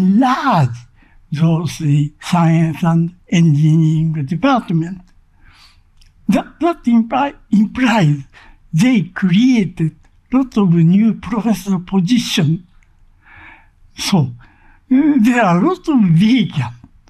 enlarge those science and engineering department. That implies they created a lot of new professor positions. So there are a lot of vehicles.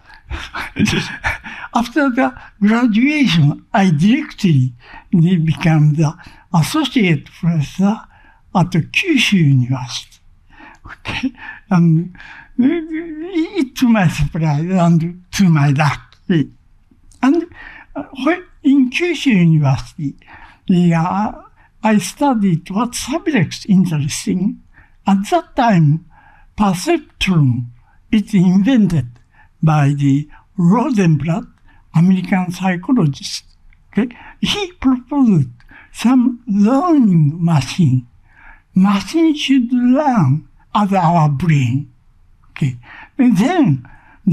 After the graduation, I directly became the associate professor at the Kyushu University. Okay, and to my surprise and to my luck, and in Kyushu University, I studied what subjects interesting. At that time, perceptron is invented by the Rosenblatt, American psychologist. Okay? He proposed some learning machine. Machine should learn as our brain. Okay? And then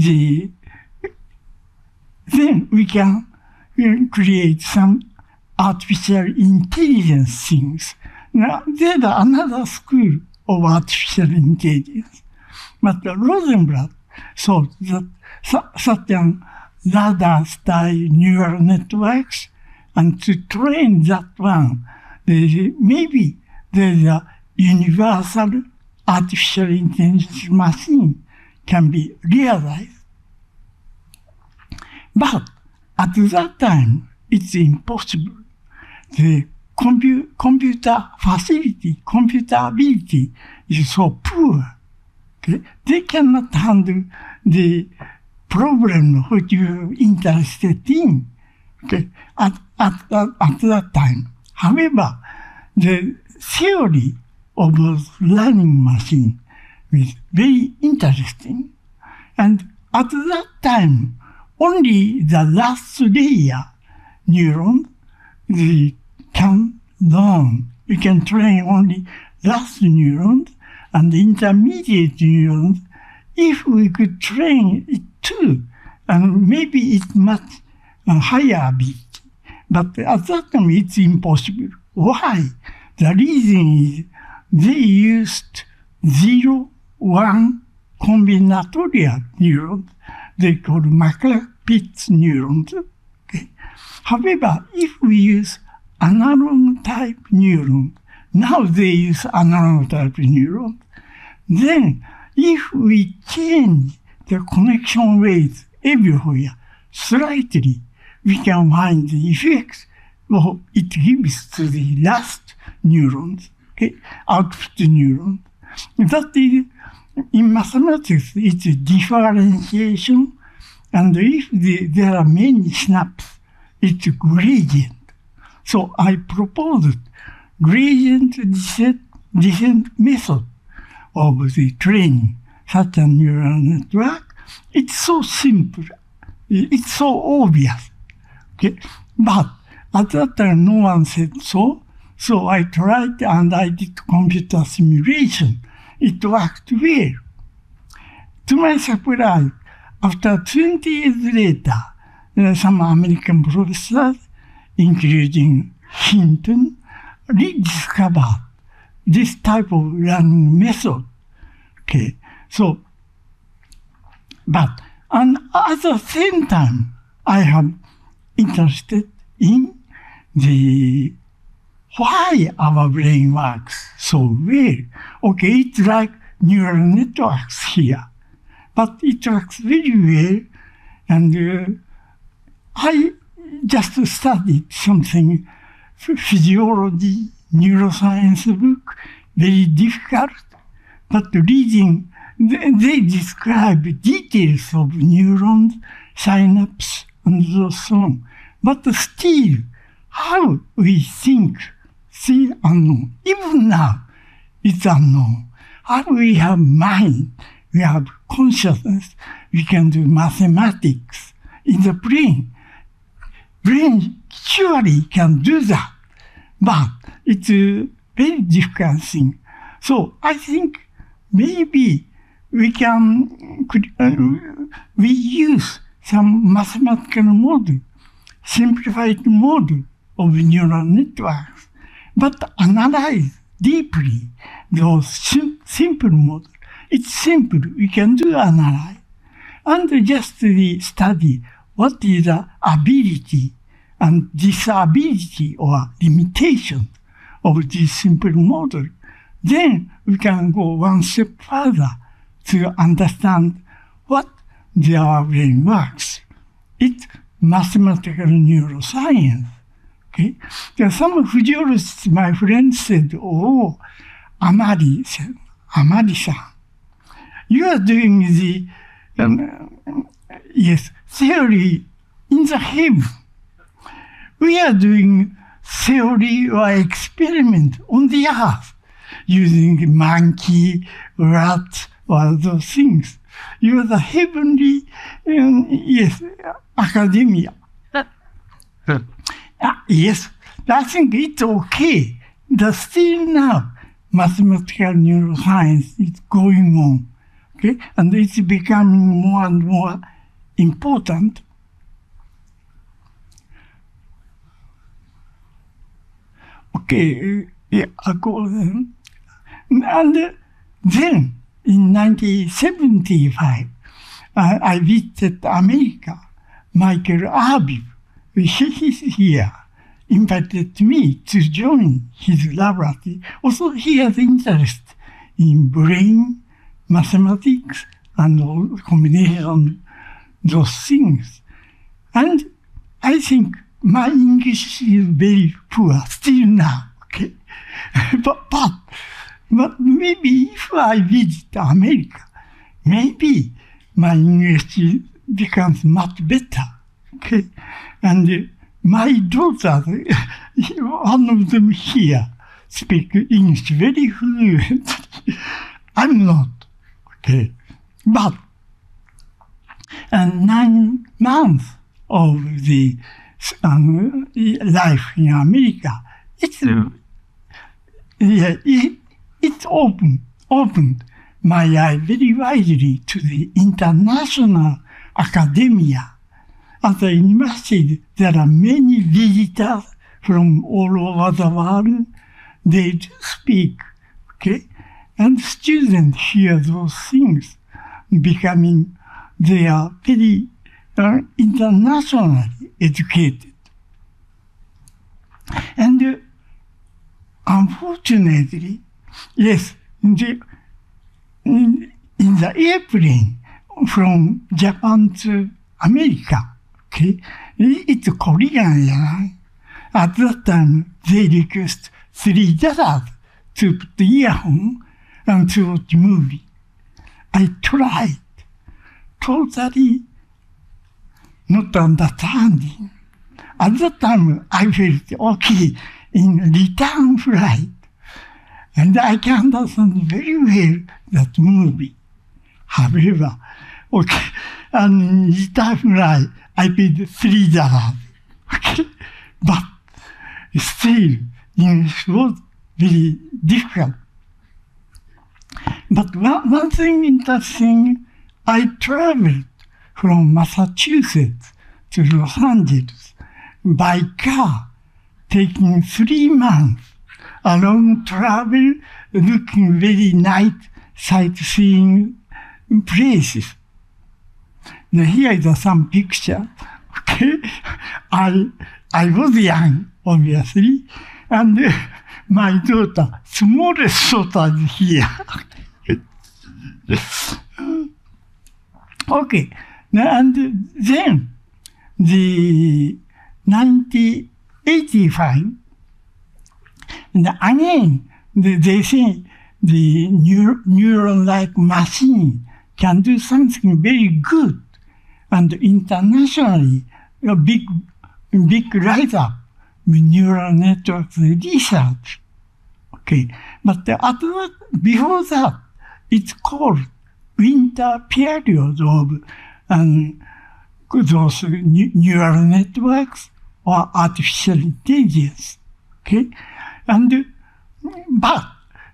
we can create some artificial intelligence things. Now, there's another school of artificial intelligence. But Rosenblatt thought that certain ladder-style neural networks, and to train that one, maybe there's a universal artificial intelligence machine can be realized. But at that time, it's impossible. The computer facility, computer ability is so poor. Okay? They cannot handle the problem which you're interested in. Okay? At that time. However, the theory of those learning machine is very interesting. And at that time, only the last layer neuron can learn. You can train only last neurons and the intermediate neurons. If we could train it too, and maybe it's much higher ability. But at that time, it's impossible. Why? The reason is they used 0-1 combinatorial neurons. They called McCulloch-Pitts neurons. Okay. However, if we use analog type neurons, now they use analog type neurons, then if we change the connection rates everywhere slightly, we can find the effects it gives to the last neurons, okay, output neurons. That is, in mathematics, it's a differentiation, and if there are many snaps, it's a gradient. So I proposed gradient descent method of the training such a neural network. It's so simple. It's so obvious. Okay? But at that time, no one said so. So I tried and I did computer simulation. It worked well. To my surprise, after 20 years later, some American professors, including Hinton, rediscovered this type of learning method. Okay, so, but and at the same time, I am interested in the why our brain works so well. Okay, it's like neural networks here, but it works very well, and I just studied something, physiology, neuroscience book, very difficult, but reading, they describe details of neurons, synapse, and so on. But still, how we think, still unknown. Even now, it's unknown. How we have mind, we have consciousness, we can do mathematics in the brain. Brain surely can do that, but it's a very difficult thing. So I think maybe we can, we use some mathematical model, simplified model of neural networks, but analyze deeply those simple models. It's simple. We can do analyze. And just study what is the ability and disability or limitation of this simple model. Then we can go one step further to understand what their brain works. It's mathematical neuroscience. Okay? There are some physiologists, my friend said, oh, Amari-san, you are doing the theory in the head. We are doing theory or experiment on the earth using monkey, rat, or those things. You are the heavenly, academia. Yes, I think it's okay. Still now, mathematical neuroscience is going on. Okay? And it's becoming more and more important. Okay, and then in 1975, I visited America. Michael Aviv, he's here, invited me to join his laboratory. Also, he has interest in brain, mathematics, and all combination those things. And I think my English is very poor still now. Okay, but maybe if I visit America, maybe my English becomes much better. Okay, and my daughter, one of them here, speak English very fluently. I'm not. Okay, but 9 months of the life in America, it's opened my eye very widely to the international academia. At the university, there are many visitors from all over the world. They speak, okay? And students hear those things, becoming, they are very internationally educated. And unfortunately, yes, in the airplane from Japan to America, okay, it's Korean airline. At that time, they request $3 to put the earphone and to watch movie. I tried, totally not understanding. At that time, I felt okay in return flight, and I can understand very well that movie. However, okay, and in return flight, I paid $3. Okay, but still, English was very difficult. But one thing interesting, I traveled from Massachusetts to Los Angeles by car, taking 3 months, a long travel, looking very nice sightseeing places. Now here is some picture. Okay, I was young, obviously, and my daughter, smallest daughter, is here. Okay, and then the 1985, and again, they say the neuron-like machine can do something very good, and internationally, a big write-up with neural networks research. Okay, but before that, it's called winter period of those neural networks or artificial intelligence. Okay, but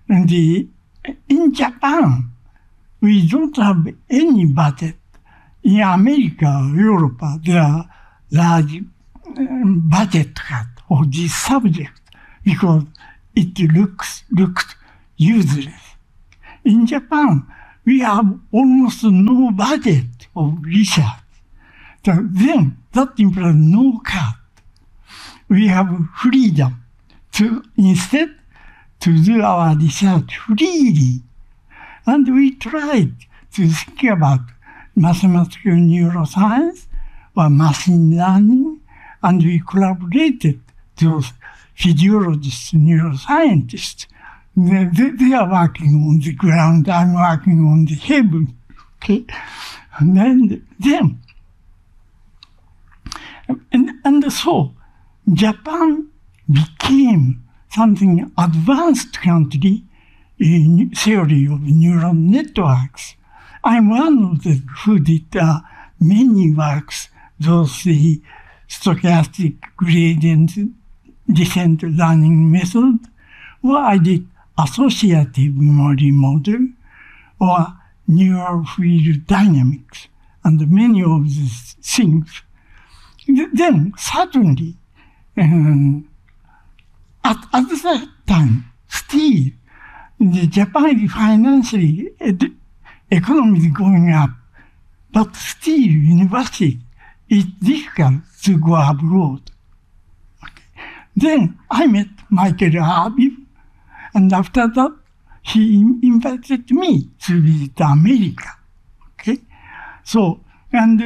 in Japan, we don't have any budget. In America or Europe, there are large budget cut for this subject because it looks useless. In Japan, we have almost no budget of research. Then that implies no cut. We have freedom to instead to do our research freely. And we tried to think about mathematical neuroscience or machine learning, and we collaborated those physiologists, neuroscientists. They are working on the ground, I'm working on the heaven. Okay? And then and so Japan became something advanced country in theory of neural networks. I'm one of the who did many works, those the stochastic gradient descent learning method, or I did associative memory model, or neural field dynamics, and many of these things. Then suddenly, at that time, still, the Japan financially, economy is going up, but still university is difficult to go abroad. Okay. Then I met Michael Habib, and after that, he invited me to visit America. Okay, so and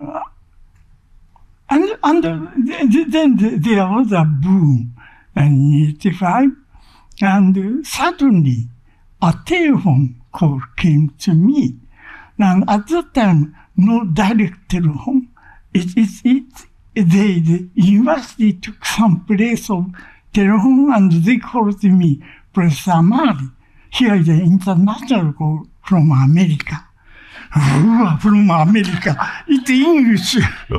then there was a boom in 1985, and suddenly a telephone call came to me. And at that time, no direct telephone. The university took some place of telephone, and they called me, Professor Amari. Here is an international call from America. From America. It's English.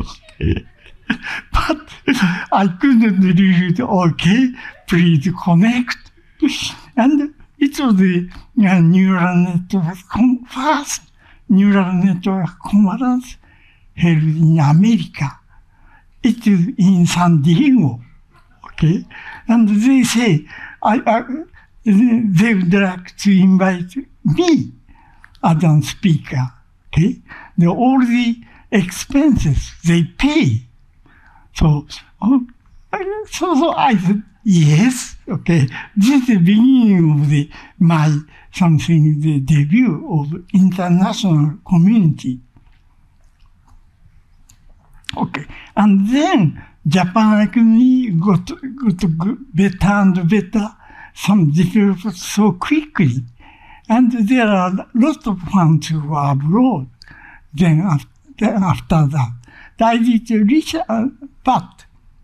But I couldn't read it. Okay, please connect. And it was the neural network first neural network conference held in America. It is in San Diego. Okay, and they say they would like to invite me as a speaker. Okay, all the expenses they pay. So I said, yes, okay. This is the beginning of the debut of international community. Okay, and then Japan economy got better and better. Some developed so quickly, and there are lots of funds who are abroad. Then after that, I did research, but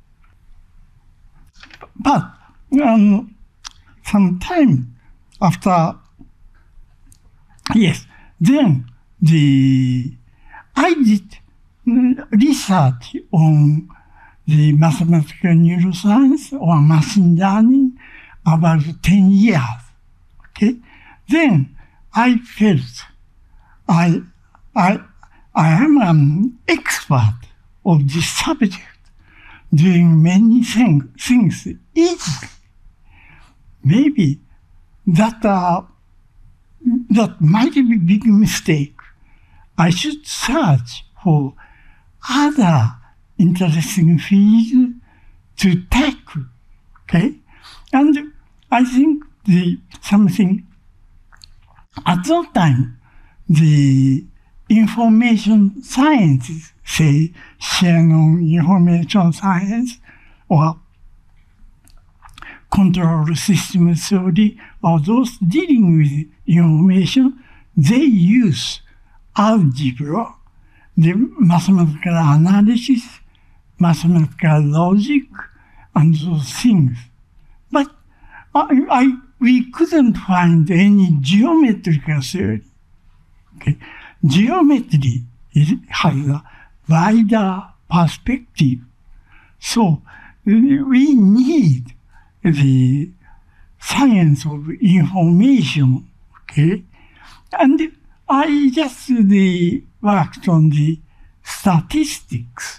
some time after, yes, then I did research on the mathematical neuroscience or machine learning about 10 years. Okay, then I felt I am an expert of this subject, doing many things easily. Maybe that might be a big mistake. I should search for other interesting fields to tackle. Okay, and I think something at that time the information sciences, say Shannon information science or control system theory, or those dealing with information, they use algebra, the mathematical analysis, mathematical logic, and those things. But we couldn't find any geometrical theory. Okay. Geometry has a wider perspective. So we need the science of information. Okay. And I just worked on the statistics.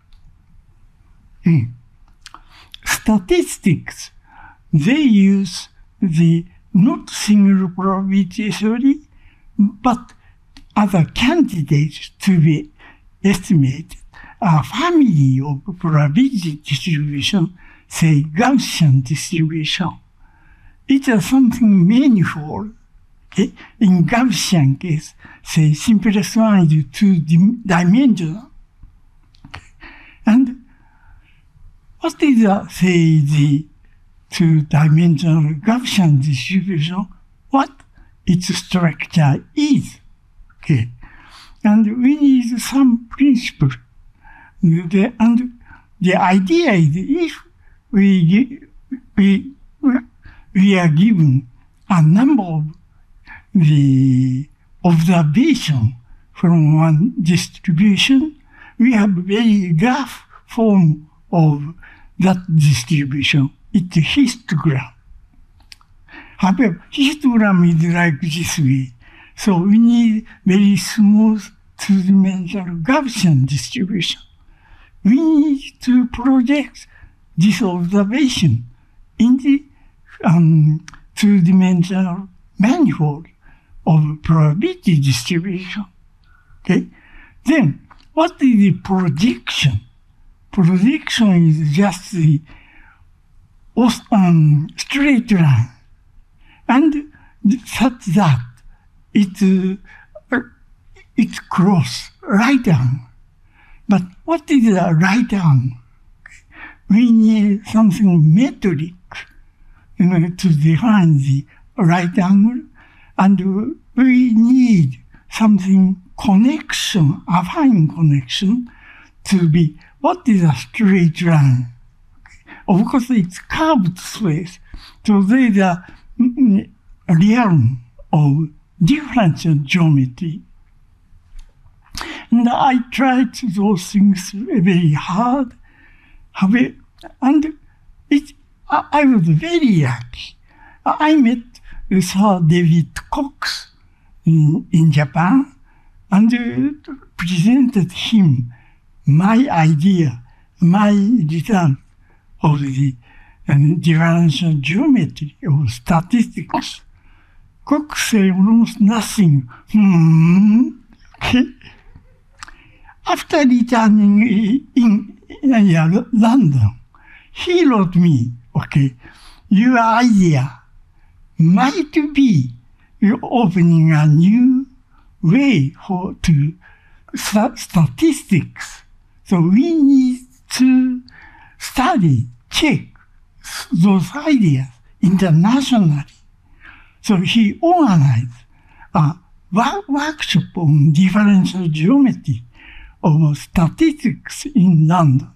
Statistics, they use the not single probability theory, but other candidates to be estimated are family of probability distribution, say Gaussian distribution. It is something manifold. Okay? In Gaussian case, say simplest one is two-dimensional. Okay? And what is the two-dimensional Gaussian distribution? What its structure is? Okay, and we need some principle. And the idea is if we are given a number of the observation from one distribution, we have very rough form of that distribution. It's a histogram. However, histogram is like this way. So we need very smooth two-dimensional Gaussian distribution. We need to project this observation in the two-dimensional manifold of probability distribution. Okay? Then, what is the projection? Projection is just the straight line, and such that it cross right angle. But what is a right angle? We need something metric to define the right angle, and we need something connection, affine connection, to be what is a straight line. Of course, it's curved space, so there is a realm of differential geometry. And I tried those things very hard, and I was very lucky. I met Sir David Cox in Japan and presented him my idea, my result of the differential geometry of statistics. Cox said almost nothing. Okay. After returning in London, he wrote me, okay, your idea might be opening a new way to statistics. So we need to study, check those ideas internationally. So he organized a workshop on differential geometry of statistics in London.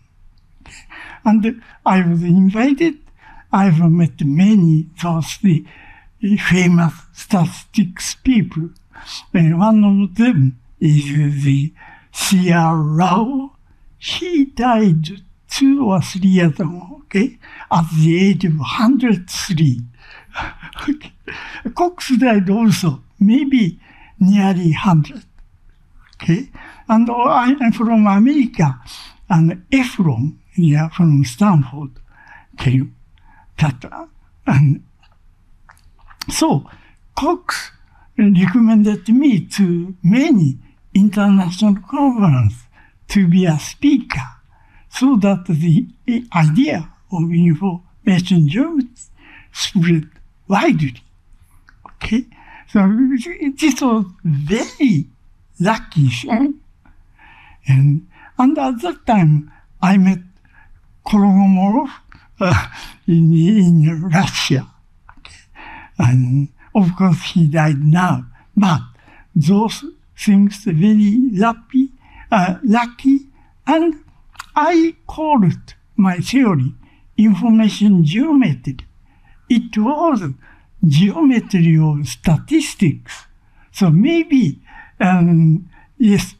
And I was invited. I've met many of the famous statistics people. And one of them is the C.R. Rao. He died 2 or 3 years ago, okay, at the age of 103. Okay. Cox died also, maybe nearly 100. Okay, and I'm from America, and Ephron, from Stanford, came. And so Cox recommended me to many international conferences to be a speaker, so that the idea of information geometry spread widely. Okay, so this was very lucky thing. And at that time, I met Kolmogorov in Russia. Okay. And of course, he died now. But those things very lucky, and I called my theory information geometry. It was geometry of statistics. So maybe, yes,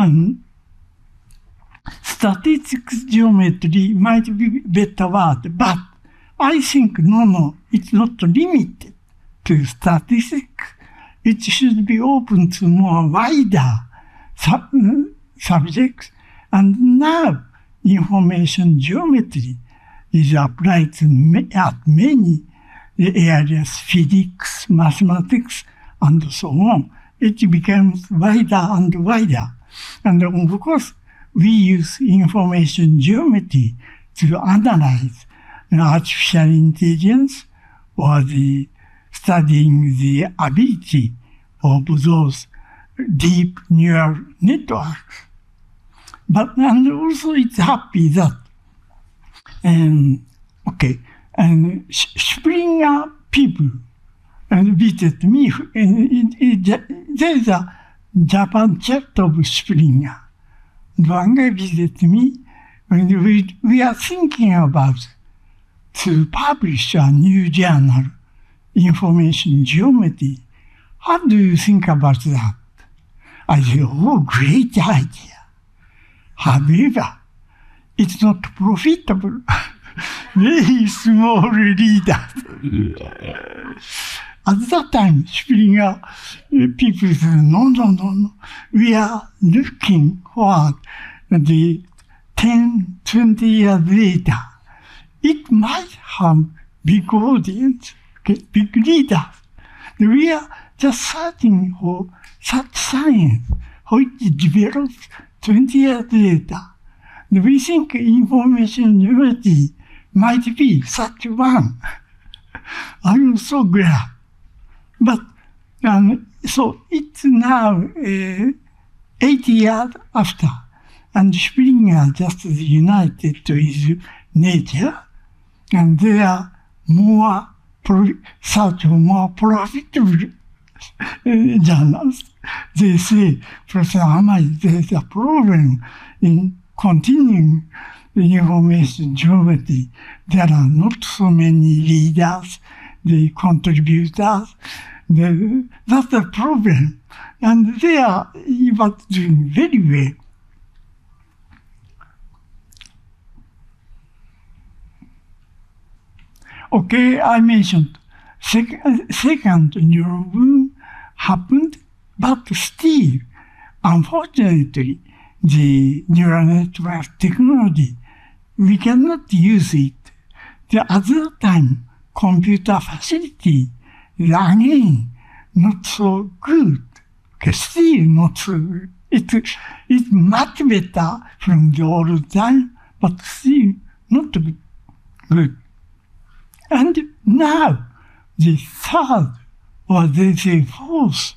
statistics geometry might be better word, but I think no, it's not limited to statistics. It should be open to more wider subjects. And now information geometry is applied at many areas, physics, mathematics, and so on. it becomes wider and wider. And of course, we use information geometry to analyze artificial intelligence or the studying the ability of those deep neural networks. But and also it's happy that Springer people visited me. There's a Japan chapter of Springer. One guy visited me, and we are thinking about to publish a new journal, Information Geometry. How do you think about that? I said, oh, great idea. However, it's not profitable. Very small readers. At that time, Springer people said, no. We are looking for the 10, 20 years later. It might have big audience, big readers. We are just searching for such science, which develops 20 years later. We think information geometry might be such one. I'm so glad. But so it's now 80 years after, and Springer just united with Nature, and they are more such more profitable journals. They say, Professor Amai, there's a problem in continuing the information geometry. There are not so many readers, the contributors. That's the problem. And they are even doing very well. Okay, I mentioned second neural boom happened, but still, unfortunately, the neural network technology, we cannot use it. The other time, computer facility is again not so good. Okay, still not so good. It's much better from the old time, but still not good. And now, the third, or they say fourth,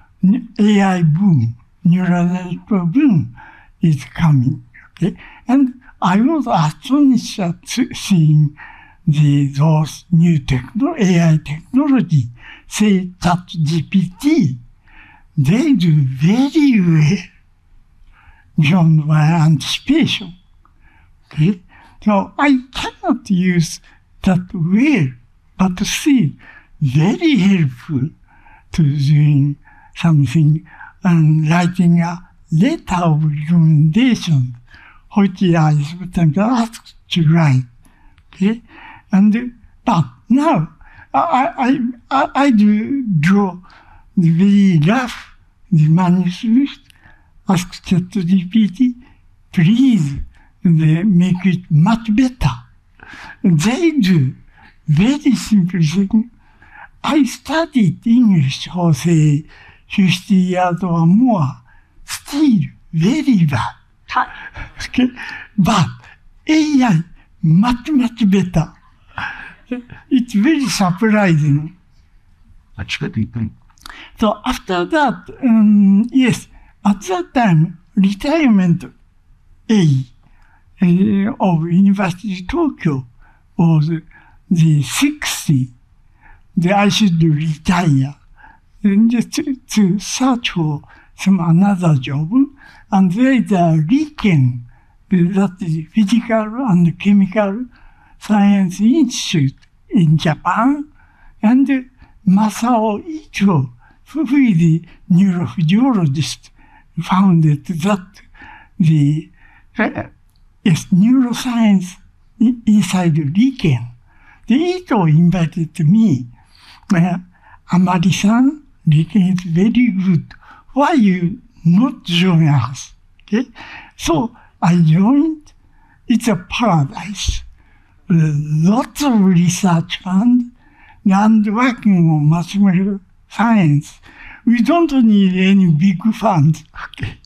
AI boom, neural network boom is coming. Okay? And I was astonished at seeing those new AI technology, say ChatGPT. They do very well beyond my anticipation. Okay? So I cannot use that well, but still very helpful to doing something and writing a letter of recommendation, which I sometimes asked to write. Okay, but now I do draw the very rough the manuscript. Ask ChatGPT, please make it much better. They do very simple thing. I studied English for say 50 years or more, still very bad. Okay? But AI, much better. It's very surprising. That's good. So after that, yes, at that time, retirement age of University of Tokyo was the 60. I should retire and just to search for some another job. And there is a RIKEN, that is Physical and Chemical Science Institute in Japan, and Masao Icho, who is the neurophysiologist, founded that the neuroscience inside RIKEN. The Ito invited me. Amari-san, RIKEN is very good. Why you not join us? Okay? So I joined. It's a paradise. Lots of research fund and working on mathematical science. we don't need any big funds. Okay.